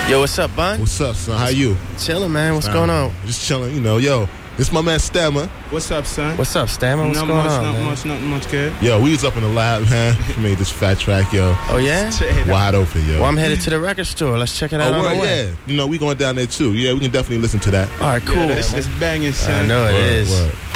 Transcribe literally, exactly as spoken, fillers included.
Yo, what's up, Bun? What's up, son? How you? Chilling, man. What's Nah, going on? Just chilling, you know. Yo, this my man Stammer. What's up, son? What's up, Stammer? What's not going much, on, not man? much, not much, kid. Yo, we was up in the lab, man. We made this fat track, yo. Oh, yeah? Wide open, yo. Well, I'm headed to the record store. Let's check it out oh, on word, the way. yeah. You know, we going down there, too. Yeah, we can definitely listen to that. All right, cool. Yeah, it's, it's banging, son. I know it Word, is. word.